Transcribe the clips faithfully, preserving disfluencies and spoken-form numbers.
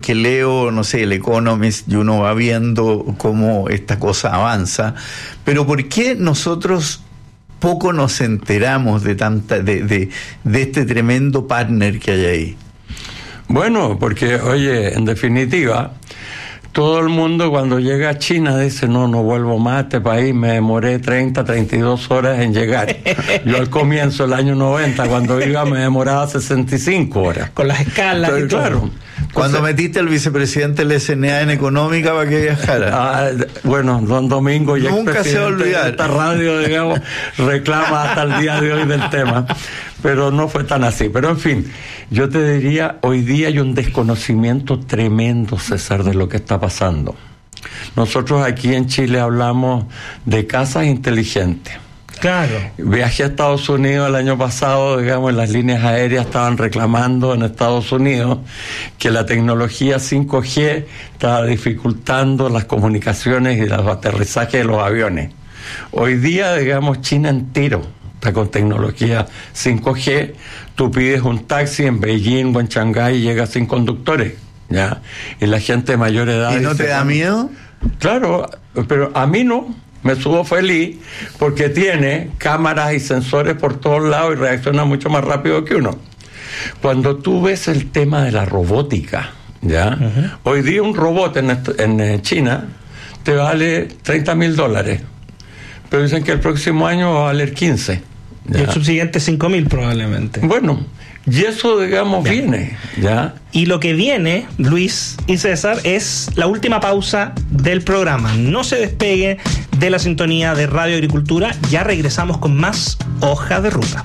porque leo, no sé, el Economist y uno va viendo cómo esta cosa avanza, pero ¿por qué nosotros poco nos enteramos de tanta de, de, de este tremendo partner que hay ahí? Bueno, porque, oye, en definitiva, todo el mundo cuando llega a China dice, no, no vuelvo más a este país, me demoré treinta, treinta y dos horas en llegar. Yo al comienzo del año noventa, cuando iba, me demoraba sesenta y cinco horas. Con las escalas. Entonces, y todo. claro. Cuando Entonces, metiste al vicepresidente del S N A en Económica para que viajara. Ah, bueno, don Domingo, ya nunca se va a olvidar. esta radio, digamos, reclama hasta el día de hoy del tema, pero no fue tan así. Pero en fin, yo te diría, hoy día hay un desconocimiento tremendo, César, de lo que está pasando. Nosotros aquí en Chile hablamos de casas inteligentes. Claro. Viajé a Estados Unidos el año pasado, digamos, las líneas aéreas estaban reclamando en Estados Unidos que la tecnología cinco G estaba dificultando las comunicaciones y los aterrizajes de los aviones. Hoy día, digamos, China entero está con tecnología cinco G. Tú pides un taxi en Beijing o en Shanghái y llega sin conductores, ¿ya? Y la gente de mayor edad... ¿Y no dice, te da miedo? Claro, pero a mí no. Me subo feliz porque tiene cámaras y sensores por todos lados y reacciona mucho más rápido que uno. Cuando tú ves el tema de la robótica, ¿ya? Uh-huh. Hoy día un robot en, en China te vale treinta mil dólares, pero dicen que el próximo año va a valer quince. ¿Ya? Y el subsiguiente cinco mil probablemente. Bueno, y eso, digamos, ya viene, ¿ya? Y lo que viene, Luis y César, es la última pausa del programa. No se despegue de la sintonía de Radio Agricultura. Ya regresamos con más Hoja de Ruta.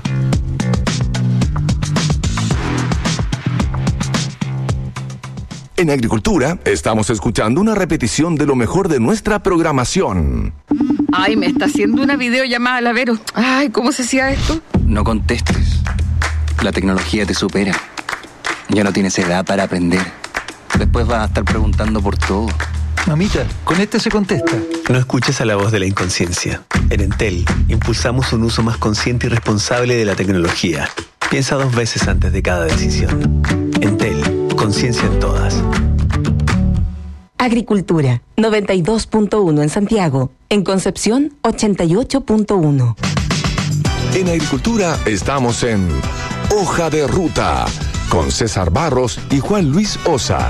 En Agricultura estamos escuchando una repetición de lo mejor de nuestra programación. Ay, me está haciendo una videollamada, Lavero. Ay, ¿cómo se hacía esto? No contestes. La tecnología te supera. Ya no tienes edad para aprender. Después vas a estar preguntando por todo. Mamita, con este se contesta. No escuches a la voz de la inconsciencia. En Entel, impulsamos un uso más consciente y responsable de la tecnología. Piensa dos veces antes de cada decisión. Entel, conciencia en todas. Agricultura, noventa y dos punto uno en Santiago. En Concepción, ochenta y ocho punto uno. En Agricultura estamos en Hoja de Ruta, con César Barros y Juan Luis Osa.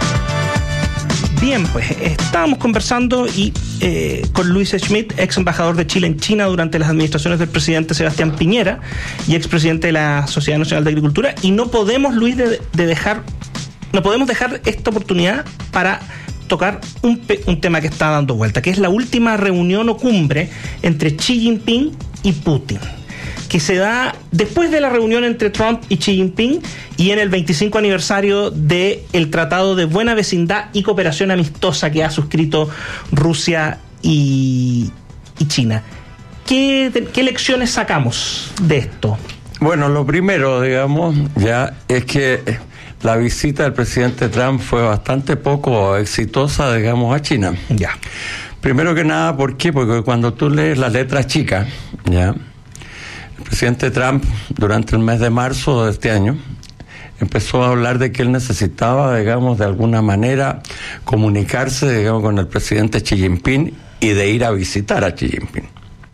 Bien, pues estábamos conversando y eh, con Luis Schmidt, ex embajador de Chile en China durante las administraciones del presidente Sebastián Piñera y expresidente de la Sociedad Nacional de Agricultura, y no podemos, Luis, de, de dejar, no podemos dejar esta oportunidad para tocar un, un tema que está dando vuelta, que es la última reunión o cumbre entre Xi Jinping y Putin, que se da después de la reunión entre Trump y Xi Jinping y en el veinticinco aniversario del Tratado de Buena Vecindad y Cooperación Amistosa que ha suscrito Rusia y, y China. ¿Qué, ¿Qué lecciones sacamos de esto? Bueno, lo primero, digamos, ya es que la visita del presidente Trump fue bastante poco exitosa, digamos, a China. Ya. Primero que nada, ¿por qué? Porque cuando tú lees las letras chicas, ya, el presidente Trump, durante el mes de marzo de este año, empezó a hablar de que él necesitaba, digamos, de alguna manera comunicarse, digamos, con el presidente Xi Jinping y de ir a visitar a Xi Jinping.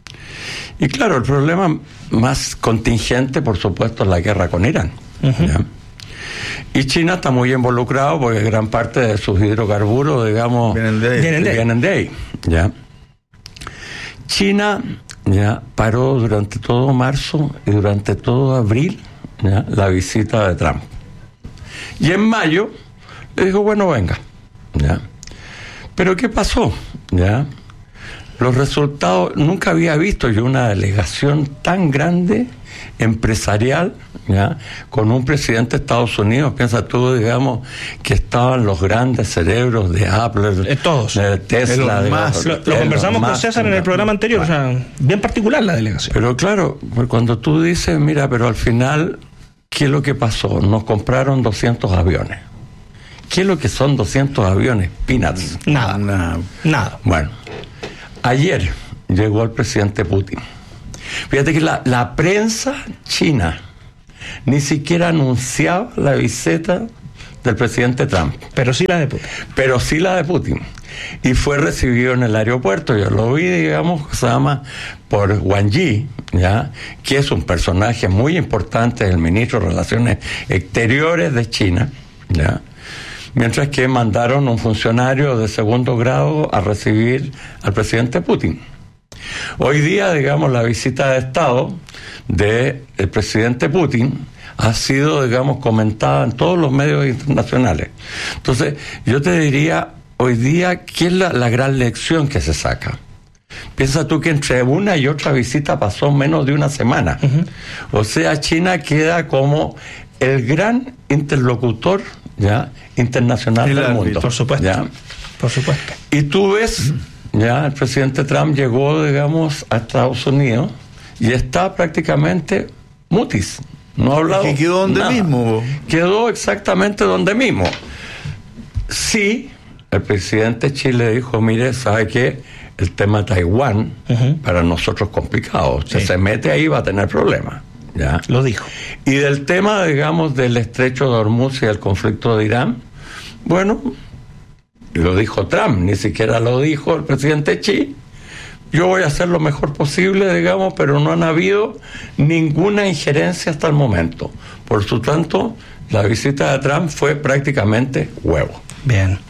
Y claro, el problema más contingente, por supuesto, es la guerra con Irán. Uh-huh. ¿Ya? Y China está muy involucrado porque gran parte de sus hidrocarburos, digamos, vienen de ahí. Vienen de ahí. Vienen de ahí, ¿ya? China ya paró durante todo marzo y durante todo abril, ¿ya?, la visita de Trump. Y en mayo le dijo, bueno, venga, ¿ya? Pero ¿qué pasó? ¿Ya? Los resultados, nunca había visto yo una delegación tan grande empresarial, ¿ya?, con un presidente de Estados Unidos. Piensa tú, digamos, que estaban los grandes cerebros de Apple, de todos, de Tesla, de más, lo, lo conversamos con César en el programa anterior. Claro. O sea, bien particular la delegación. Pero claro, cuando tú dices, mira, pero al final, ¿qué es lo que pasó? Nos compraron doscientos aviones. ¿Qué es lo que son doscientos aviones? Peanuts. Nada, nada, nada. Bueno, ayer llegó el presidente Putin. Fíjate que la, la prensa china ni siquiera anunciaba la visita del presidente Trump. Pero sí la de Putin. Pero sí la de Putin. Y fue recibido en el aeropuerto, yo lo vi, digamos, se llama por Wang Yi, ¿ya? Que es un personaje muy importante, el ministro de Relaciones Exteriores de China, ¿ya? Mientras que mandaron un funcionario de segundo grado a recibir al presidente Putin. Hoy día, digamos, la visita de Estado del presidente Putin ha sido, digamos, comentada en todos los medios internacionales. Entonces, yo te diría, hoy día, ¿qué es la, la gran lección que se saca? Piensa tú que entre una y otra visita pasó menos de una semana. Uh-huh. O sea, China queda como el gran interlocutor, ¿ya?, internacional del mundo. Por supuesto. ¿Ya? Por supuesto. Y tú ves, ya, el presidente Trump llegó, digamos, a Estados Unidos y está prácticamente mutis. No ha hablado. Es que quedó donde nada. mismo. Quedó exactamente donde mismo. Sí, el presidente de Chile dijo, mire, ¿sabe qué? El tema de Taiwán, uh-huh, para nosotros es complicado. Si sí. se mete ahí va a tener problemas. ¿Ya? Lo dijo. Y del tema, digamos, del estrecho de Hormuz y el conflicto de Irán, bueno, lo dijo Trump, ni siquiera lo dijo el presidente Xi. Yo voy a hacer lo mejor posible, digamos, pero no han habido ninguna injerencia hasta el momento. Por su tanto, la visita de Trump fue prácticamente huevo. Bien.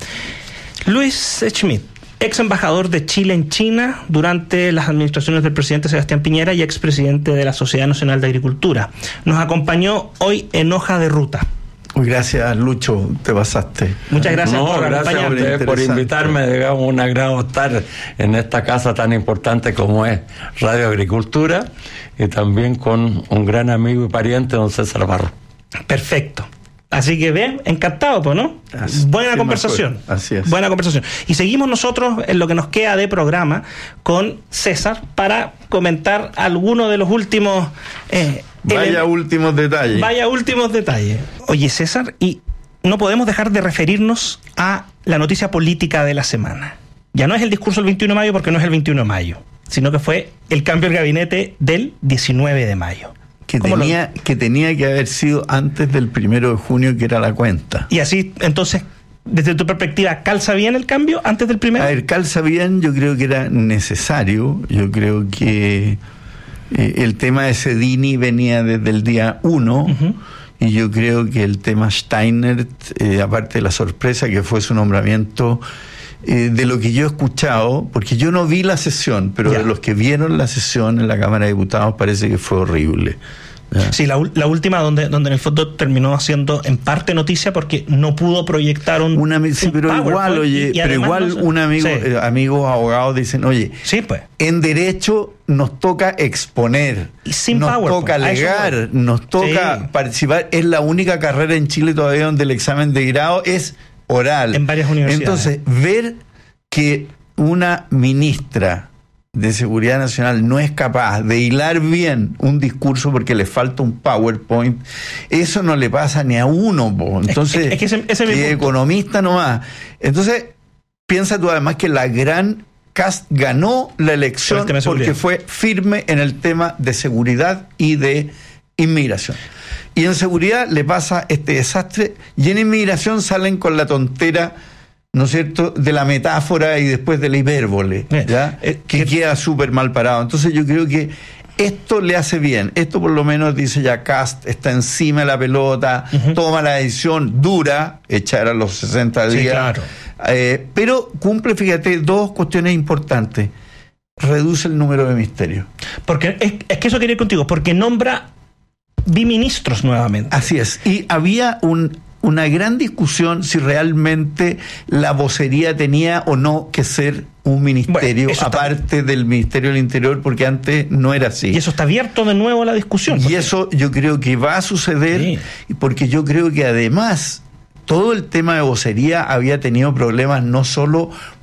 Luis Schmidt, ex embajador de Chile en China durante las administraciones del presidente Sebastián Piñera y expresidente de la Sociedad Nacional de Agricultura. Nos acompañó hoy en Hoja de Ruta. Gracias, Lucho, te pasaste. Muchas gracias no, por gracias a ustedes por invitarme, digamos, un agrado estar en esta casa tan importante como es Radio Agricultura y también con un gran amigo y pariente, don César Barros. Perfecto. Así que bien, encantado, pues, ¿no? Así, Buena conversación. Así es. Buena conversación. Y seguimos nosotros en lo que nos queda de programa con César para comentar algunos de los últimos... Eh, Vaya el, últimos detalles. Vaya últimos detalles. Oye, César, y no podemos dejar de referirnos a la noticia política de la semana. Ya no es el discurso del veintiuno de mayo porque no es el veintiuno de mayo, sino que fue el cambio del gabinete del diecinueve de mayo. Que tenía, lo... que tenía que haber sido antes del primero de junio, que era la cuenta. Y así, entonces, desde tu perspectiva, ¿calza bien el cambio antes del primero? A ver, calza bien, yo creo que era necesario. Yo creo que eh, el tema de Sedini venía desde el día uno, uh-huh, y yo creo que el tema Steiner, eh, aparte de la sorpresa que fue su nombramiento, eh, de lo que yo he escuchado, porque yo no vi la sesión, pero ya, de los que vieron la sesión en la Cámara de Diputados parece que fue horrible. Ya. Sí, la, la última donde, donde en el fondo terminó haciendo en parte noticia porque no pudo proyectar un, una, sí, un pero igual, oye, y, y pero igual no se... un amigo, sí, eh, amigos abogados dicen, oye, sí, pues, en derecho nos toca exponer, y sin nos power, toca alegar, nos toca, sí, participar. Es la única carrera en Chile todavía donde el examen de grado es oral. En varias universidades. Entonces, ver que una ministra de Seguridad Nacional no es capaz de hilar bien un discurso porque le falta un PowerPoint, eso no le pasa ni a uno, po. Entonces, es, es que ese, ese que economista nomás. Entonces, piensa tú además que la gran Kast ganó la elección porque fue firme en el tema de seguridad y de inmigración. Y en seguridad le pasa este desastre, y en inmigración salen con la tontera, ¿no es cierto?, de la metáfora y después de la hipérbole, ¿ya? Eh, que queda súper mal parado. Entonces yo creo que esto le hace bien. Esto por lo menos dice ya Kast, está encima de la pelota, uh-huh, toma la decisión dura, echar a los sesenta días. Sí, claro. Eh, pero cumple, fíjate, dos cuestiones importantes. Reduce el número de ministerios. Porque es, es que eso quería ir contigo, porque nombra biministros nuevamente. Así es. Y había un... una gran discusión si realmente la vocería tenía o no que ser un ministerio, bueno, aparte está... del Ministerio del Interior, porque antes no era así. Y eso está abierto de nuevo a la discusión. Y porque... eso yo creo que va a suceder, sí, porque yo creo que además todo el tema de vocería había tenido problemas no solo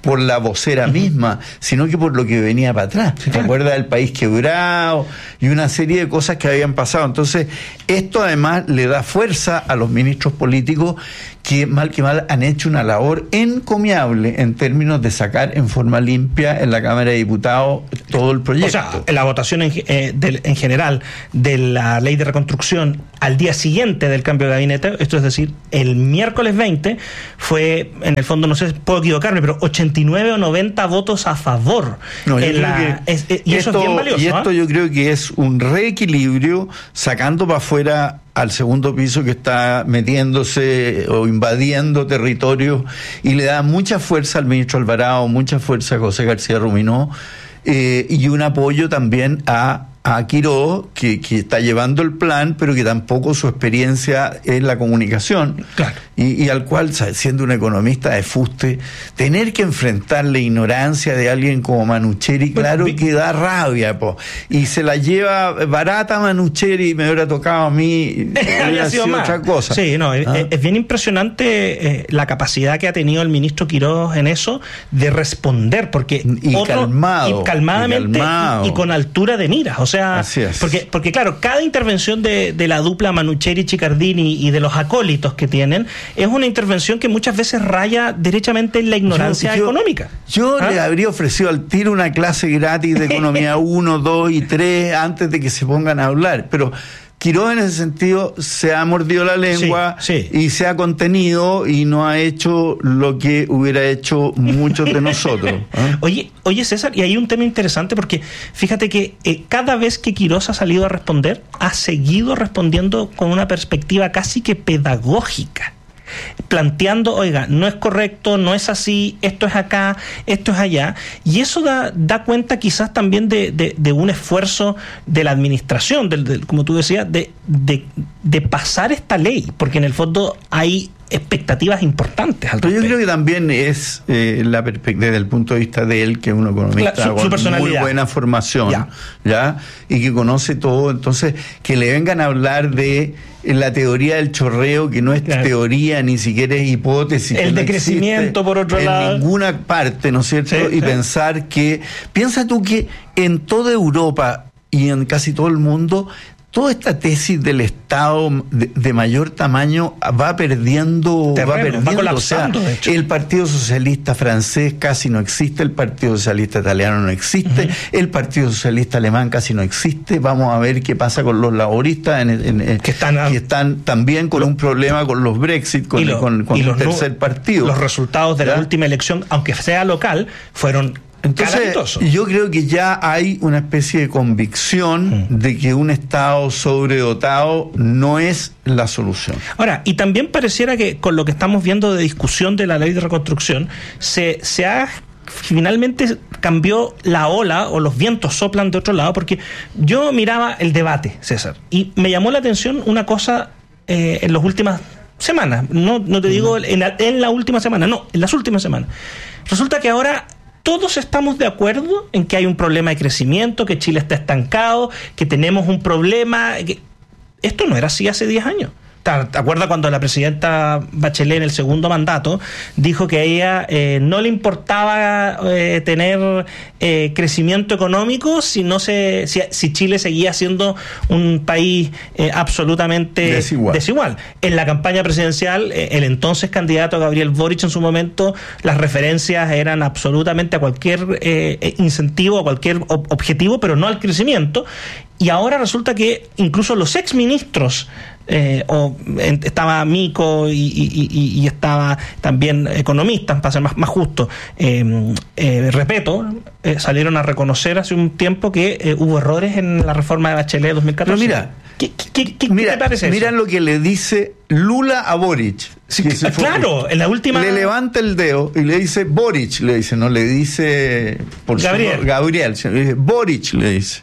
por la vocera uh-huh. misma, sino que por lo que venía para atrás. Sí, ¿te acuerdas del país quebrado y una serie de cosas que habían pasado? Entonces, esto además le da fuerza a los ministros políticos que mal que mal han hecho una labor encomiable en términos de sacar en forma limpia en la Cámara de Diputados todo el proyecto. O sea, la votación en, eh, del, en general de la ley de reconstrucción al día siguiente del cambio de gabinete, esto es decir, el miércoles veinte, fue, en el fondo, no sé, puedo equivocarme, pero ochenta y nueve o noventa votos a favor. No, yo en creo la, que es, es, y esto, eso es bien valioso. Y esto ¿eh? yo creo que es un reequilibrio, sacando para afuera al segundo piso que está metiéndose o invadiendo territorios, y le da mucha fuerza al ministro Alvarado, mucha fuerza a José García Ruminó, eh, y un apoyo también a a Quiroz, que, que está llevando el plan, pero que tampoco su experiencia es la comunicación. Claro. Y, y al cual, siendo un economista de fuste, tener que enfrentar la ignorancia de alguien como Manucheri, claro bueno, que da rabia, po. Y se la lleva barata Manucheri, me hubiera tocado a mí, hubiera sido más. Otra cosa. Sí, no, ¿Ah? es, es bien impresionante eh, la capacidad que ha tenido el ministro Quiroz en eso, de responder, porque y otro, calmado, y calmadamente y, calmado. Y, y con altura de miras, o sea, Así es. porque, porque claro, cada intervención de, de la dupla Manucheri-Chicardini y de los acólitos que tienen, es una intervención que muchas veces raya derechamente en la ignorancia yo, yo, económica. Yo ¿Ah? le habría ofrecido al tiro una clase gratis de economía uno, dos y tres antes de que se pongan a hablar, pero Quiroz en ese sentido se ha mordido la lengua, sí, sí. y se ha contenido y no ha hecho lo que hubiera hecho muchos de nosotros. ¿eh? Oye, oye César, y hay un tema interesante porque fíjate que eh, cada vez que Quiroz ha salido a responder, ha seguido respondiendo con una perspectiva casi que pedagógica, planteando, oiga, no es correcto, no es así, esto es acá, esto es allá, y eso da, da cuenta quizás también de, de, de un esfuerzo de la administración, de, de, como tú decías, de, de, de pasar esta ley, porque en el fondo hay expectativas importantes al Pero respecto. yo creo que también es eh, la perspectiva desde el punto de vista de él, que es un economista la, su, su con muy buena formación, ya. ya, y que conoce todo. Entonces, que le vengan a hablar de la teoría del chorreo, que no es claro. teoría, ni siquiera es hipótesis, el no decrecimiento por otro en lado, en ninguna parte, ¿no es cierto? Sí, y sí. pensar que, piensa tú que en toda Europa y en casi todo el mundo, toda esta tesis del Estado de, de mayor tamaño va perdiendo, Terreno, va perdiendo, va colapsando, o sea, de hecho. El Partido Socialista francés casi no existe, el Partido Socialista italiano no existe, uh-huh. el Partido Socialista alemán casi no existe. Vamos a ver qué pasa con los laboristas en, en, en, que, están a, que están también con lo, un problema con los Brexit, con, lo, con, con el los, tercer partido. Los resultados de ¿ya? la última elección, aunque sea local, fueron Entonces, yo creo que ya hay una especie de convicción mm. de que un Estado sobredotado no es la solución. Ahora, y también pareciera que con lo que estamos viendo de discusión de la ley de reconstrucción, se, se ha finalmente cambió la ola o los vientos soplan de otro lado, porque yo miraba el debate, César, y me llamó la atención una cosa eh, en las últimas semanas, no, no te digo en la, en la última semana, no, en las últimas semanas. Resulta que ahora todos estamos de acuerdo en que hay un problema de crecimiento, que Chile está estancado, que tenemos un problema. Que... Esto no era así hace diez años. ¿Te acuerdas cuando la presidenta Bachelet en el segundo mandato dijo que a ella eh, no le importaba eh, tener eh, crecimiento económico si no se si, si Chile seguía siendo un país eh, absolutamente desigual. desigual? En la campaña presidencial, eh, el entonces candidato Gabriel Boric en su momento, las referencias eran absolutamente a cualquier eh, incentivo, a cualquier ob- objetivo, pero no al crecimiento. Y ahora resulta que incluso los exministros, eh, o en, estaba Mico y, y, y, y estaba también economistas, para ser más, más justo, eh, eh, Repeto, eh, salieron a reconocer hace un tiempo que eh, hubo errores en la reforma de Bachelet de dos mil catorce. Pero mira, ¿Qué, qué, qué, mira, ¿qué te parece mira eso? lo que le dice Lula a Boric. Sí, que, claro, en la última... Le levanta el dedo y le dice Boric, le dice, no le dice... Por Gabriel. Su, Gabriel, le dice, Boric, le dice.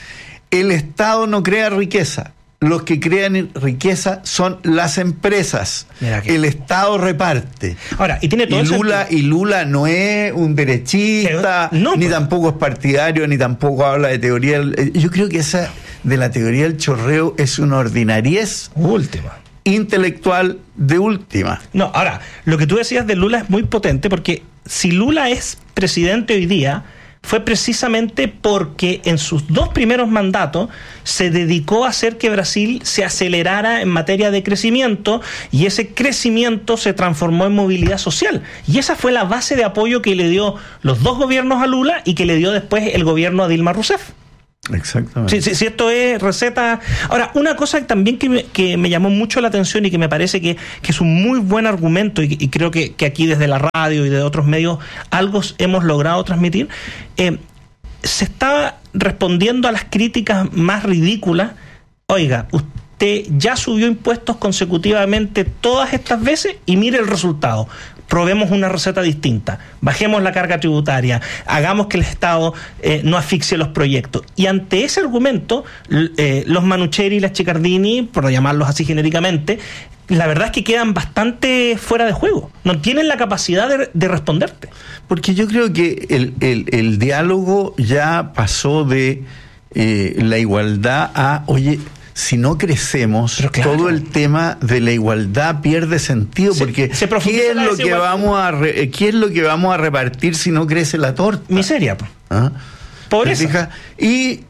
El Estado no crea riqueza. Los que crean riqueza son las empresas. El Estado reparte. Ahora, y tiene todo y Lula, y Lula no es un derechista, Pero, no, ni pues. tampoco es partidario, ni tampoco habla de teoría. Yo creo que esa de la teoría del chorreo es una ordinariez. Última. intelectual de última. No, ahora, lo que tú decías de Lula es muy potente, porque si Lula es presidente hoy día, fue precisamente porque en sus dos primeros mandatos se dedicó a hacer que Brasil se acelerara en materia de crecimiento, y ese crecimiento se transformó en movilidad social. Y esa fue la base de apoyo que le dio los dos gobiernos a Lula y que le dio después el gobierno a Dilma Rousseff. Exactamente. Si sí, sí, esto es receta. Ahora, una cosa también que me, que me llamó mucho la atención y que me parece que, que es un muy buen argumento, y, y creo que, que aquí desde la radio y de otros medios algo hemos logrado transmitir, eh, se estaba respondiendo a las críticas más ridículas. Oiga, usted ya subió impuestos consecutivamente todas estas veces y mire el resultado. Probemos una receta distinta, bajemos la carga tributaria, hagamos que el Estado eh, no asfixie los proyectos. Y ante ese argumento, eh, los Manucheri y las Chicardini, por llamarlos así genéricamente, la verdad es que quedan bastante fuera de juego. No tienen la capacidad de, de responderte. Porque yo creo que el, el, el diálogo ya pasó de eh, la igualdad a, oye, si no crecemos, claro, todo el tema de la igualdad pierde sentido, se, porque se ¿qué es lo que vamos a re, qué es lo que vamos a repartir si no crece la torta? Miseria, ¿Ah? Pobreza. Y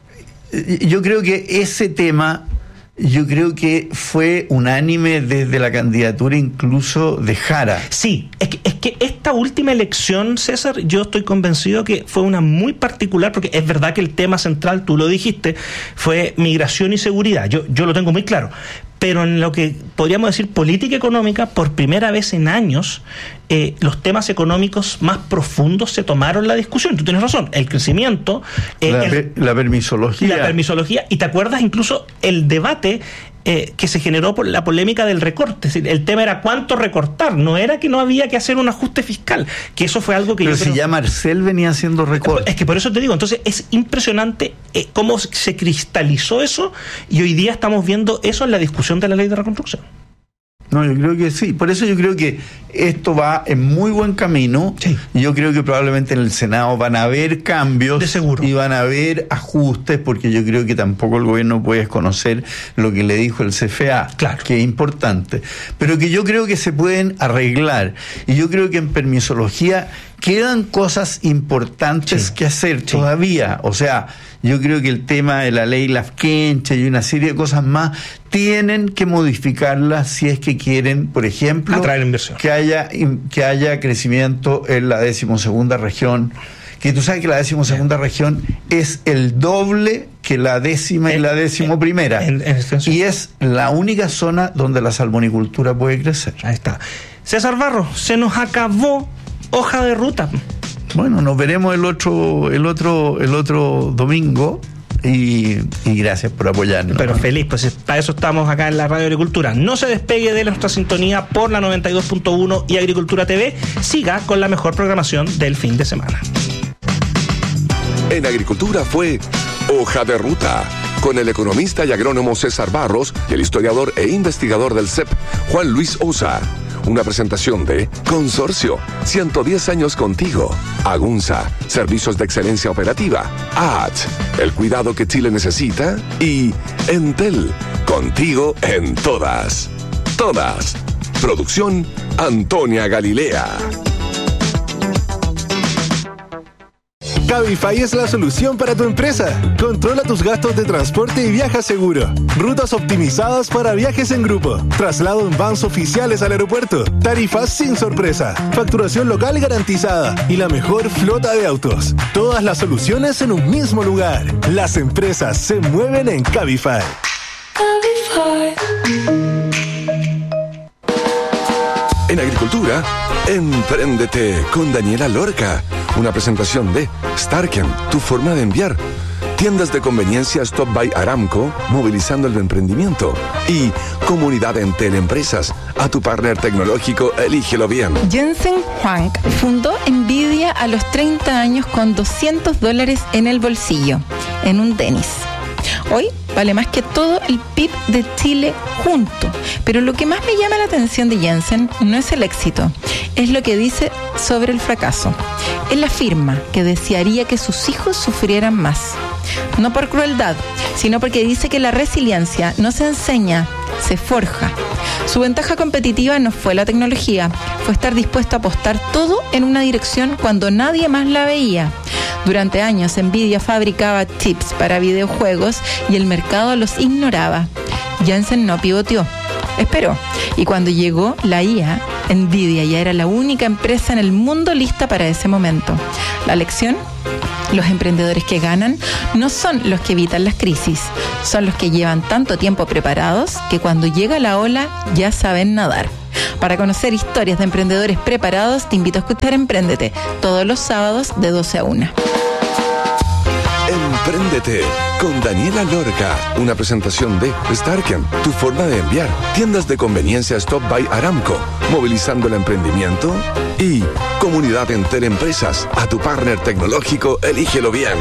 yo creo que ese tema, yo creo que fue unánime desde la candidatura incluso de Jara. Sí, es que, es que esta última elección, César, yo estoy convencido que fue una muy particular, porque es verdad que el tema central, tú lo dijiste, fue migración y seguridad. Yo, yo lo tengo muy claro. Pero en lo que podríamos decir política económica, por primera vez en años, eh, los temas económicos más profundos se tomaron la discusión. Tú tienes razón, el crecimiento, eh, la, el, la permisología. La permisología, y te acuerdas incluso el debate eh, que se generó por la polémica del recorte. Es decir, el tema era cuánto recortar, no era que no había que hacer un ajuste fiscal, que eso fue algo que Pero yo si creo... ya Marcel venía haciendo recorte. Es que por eso te digo, entonces es impresionante eh, cómo se cristalizó eso, y hoy día estamos viendo eso en la discusión de la ley de reconstrucción. No, yo creo que sí. Por eso yo creo que esto va en muy buen camino. Sí. Yo creo que probablemente en el Senado van a haber cambios. De seguro. Y van a haber ajustes, porque yo creo que tampoco el gobierno puede desconocer lo que le dijo el C F A, claro, que es importante. Pero que yo creo que se pueden arreglar. Y yo creo que en permisología quedan cosas importantes sí. que hacer sí. todavía. O sea, yo creo que el tema de la ley Lafkenche y una serie de cosas más tienen que modificarlas si es que quieren, por ejemplo, atraer inversión, que haya que haya crecimiento en la decimosegunda región. Que tú sabes que la decimosegunda yeah. región es el doble que la décima en, y la decimoprimera. En, en, en y es la única zona donde la salmonicultura puede crecer. Ahí está. César Barros, se nos acabó Hoja de Ruta. Bueno, nos veremos el otro, el otro, el otro domingo. Y, y gracias por apoyarnos. Pero feliz, pues para eso estamos acá en la Radio Agricultura. No se despegue de nuestra sintonía por la noventa y dos punto uno y Agricultura T V. Siga con la mejor programación del fin de semana. En Agricultura fue Hoja de Ruta, con el economista y agrónomo César Barros y el historiador e investigador del C E P, Juan Luis Osa. Una presentación de Consorcio, ciento diez años contigo. Agunza, servicios de excelencia operativa. A H, el cuidado que Chile necesita. Y Entel, contigo en todas. Todas. Producción Antonia Galilea. Cabify es la solución para tu empresa. Controla tus gastos de transporte y viaja seguro. Rutas optimizadas para viajes en grupo. Traslado en vans oficiales al aeropuerto. Tarifas sin sorpresa. Facturación local garantizada. Y la mejor flota de autos. Todas las soluciones en un mismo lugar. Las empresas se mueven en Cabify. Cabify. En Agricultura, Empréndete con Daniela Lorca. Una presentación de Starken, tu forma de enviar. Tiendas de conveniencia Stop by Aramco, movilizando el emprendimiento. Y Comunidad Entel Empresas. A tu partner tecnológico, elígelo bien. Jensen Huang fundó Nvidia a los treinta años con doscientos dólares en el bolsillo, en un tenis. Hoy vale más que todo el P I B de Chile junto. Pero lo que más me llama la atención de Jensen no es el éxito, es lo que dice sobre el fracaso. Él afirma que desearía que sus hijos sufrieran más. No por crueldad, sino porque dice que la resiliencia no se enseña, se forja. Su ventaja competitiva no fue la tecnología, fue estar dispuesto a apostar todo en una dirección cuando nadie más la veía. Durante años, Nvidia fabricaba chips para videojuegos y el mercado los ignoraba. Jensen no pivoteó, esperó. Y cuando llegó la I A, Nvidia ya era la única empresa en el mundo lista para ese momento. La lección: los emprendedores que ganan no son los que evitan las crisis, son los que llevan tanto tiempo preparados que cuando llega la ola ya saben nadar. Para conocer historias de emprendedores preparados, te invito a escuchar Empréndete, todos los sábados de doce a una. Empréndete con Daniela Lorca, una presentación de Starken, tu forma de enviar, tiendas de conveniencia Stop by Aramco, movilizando el emprendimiento, y Comunidad Entel Empresas, a tu partner tecnológico, elígelo bien.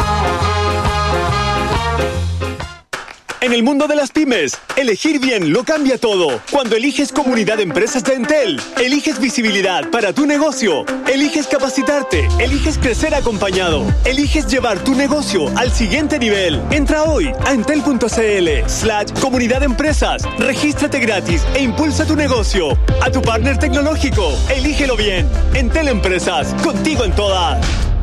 En el mundo de las pymes, elegir bien lo cambia todo. Cuando eliges Comunidad de Empresas de Entel, eliges visibilidad para tu negocio, eliges capacitarte, eliges crecer acompañado, eliges llevar tu negocio al siguiente nivel. Entra hoy a entel.cl slash Comunidad de Empresas, regístrate gratis e impulsa tu negocio. A tu partner tecnológico, elígelo bien. Entel Empresas, contigo en todas.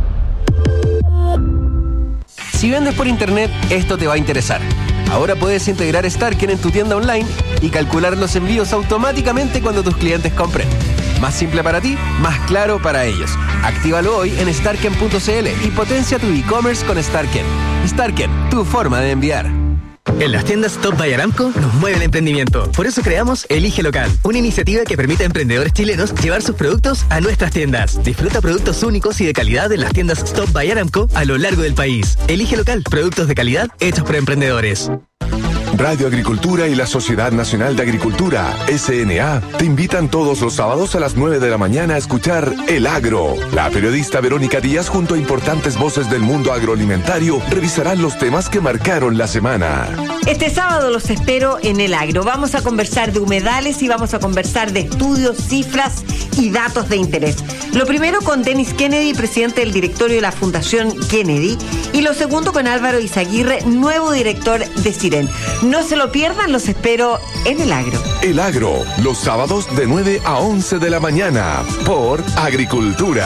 Si vendes por internet, esto te va a interesar. Ahora puedes integrar Starken en tu tienda online y calcular los envíos automáticamente cuando tus clientes compren. Más simple para ti, más claro para ellos. Actívalo hoy en starken punto cl y potencia tu e-commerce con Starken. Starken, tu forma de enviar. En las tiendas Stop by Aramco nos mueve el emprendimiento. Por eso creamos Elige Local, una iniciativa que permite a emprendedores chilenos llevar sus productos a nuestras tiendas. Disfruta productos únicos y de calidad en las tiendas Stop by Aramco a lo largo del país. Elige Local, productos de calidad hechos por emprendedores. Radio Agricultura y la Sociedad Nacional de Agricultura, S N A, te invitan todos los sábados a las nueve de la mañana a escuchar El Agro. La periodista Verónica Díaz, junto a importantes voces del mundo agroalimentario, revisarán los temas que marcaron la semana. Este sábado los espero en El Agro. Vamos a conversar de humedales y vamos a conversar de estudios, cifras y datos de interés. Lo primero con Dennis Kennedy, presidente del directorio de la Fundación Kennedy, y lo segundo con Álvaro Izaguirre, nuevo director de Siren. No se lo pierdan, los espero en El Agro. El Agro, los sábados de nueve a once de la mañana, por Agricultura.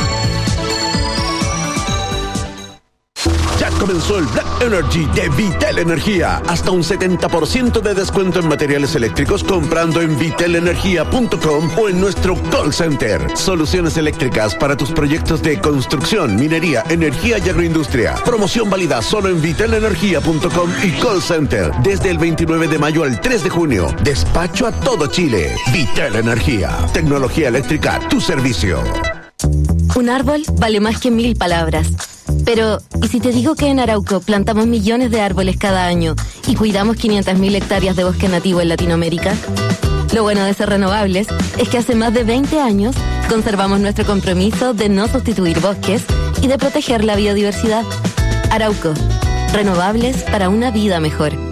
Ya comenzó el Black Energy de Vitel Energía. Hasta un setenta por ciento de descuento en materiales eléctricos comprando en vitel energía punto com o en nuestro call center. Soluciones eléctricas para tus proyectos de construcción, minería, energía y agroindustria. Promoción válida solo en vitel energía punto com y call center desde el veintinueve de mayo al tres de junio. Despacho a todo Chile. Vitel Energía. Tecnología eléctrica a tu servicio. Un árbol vale más que mil palabras. Pero, ¿y si te digo que en Arauco plantamos millones de árboles cada año y cuidamos quinientas mil hectáreas de bosque nativo en Latinoamérica? Lo bueno de ser renovables es que hace más de veinte años conservamos nuestro compromiso de no sustituir bosques y de proteger la biodiversidad. Arauco, renovables para una vida mejor.